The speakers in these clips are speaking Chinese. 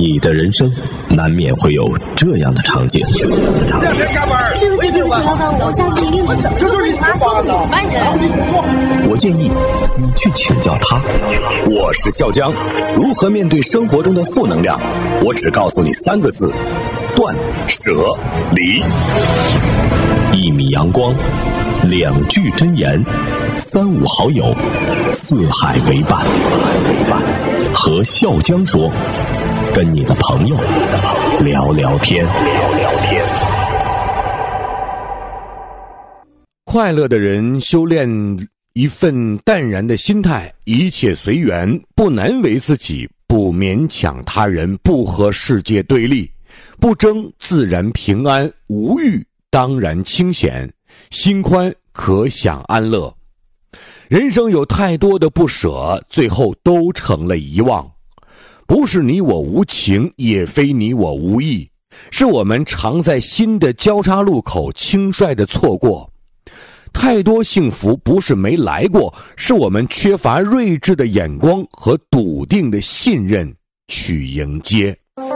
你的人生难免会有这样的场景。 对不起，老板，我下次一定不怎么就对你妈说你班人。 我建议你去请教他。 我是笑江，如何面对生活中的负能量？我只告诉你3个字：断舍离。 1米阳光，2句真言，3、5好友，四海为伴。和笑江说，跟你的朋友聊聊天。 快乐的人修炼一份淡然的心态，一切随缘，不难为自己，不勉强他人，不和世界对立，不争自然平安，无欲当然清闲，心宽可享安乐。人生有太多的不舍，最后都成了遗忘。不是你我无情，也非你我无义，是我们常在心的交叉路口轻率地错过。太多幸福不是没来过，是我们缺乏睿智的眼光和笃定的信任去迎接。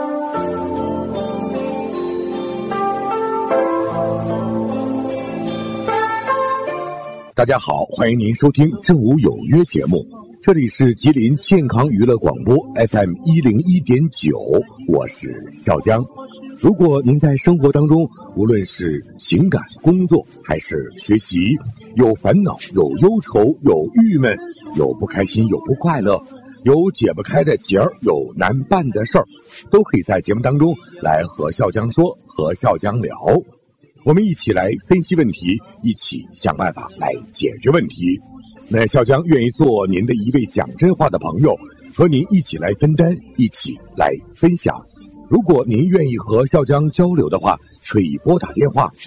大家好，欢迎您收听正午有约节目，这里是吉林健康娱乐广播 FM 101.9，我是笑江。如果您在生活当中，无论是情感、工作还是学习，有烦恼、有忧愁、有郁闷、有不开心、有不快乐，有解不开的结儿，有难办的事儿，都可以在节目当中来和笑江说，和笑江聊。我们一起来分析问题，一起想办法来解决问题。那笑江愿意做您的一位讲真话的朋友，和您一起来分担，一起来分享。如果您愿意和笑江交流的话，可以拨打电话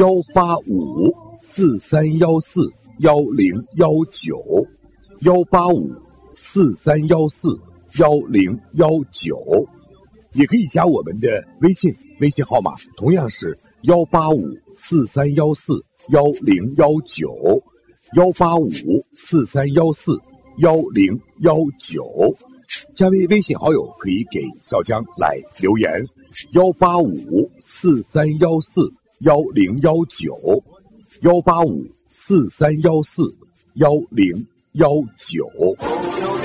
18543141019，18543141019，也可以加我们的微信号码同样是18543141019，18543141019。加为微信好友可以给笑江来留言，18543141019，18543141019。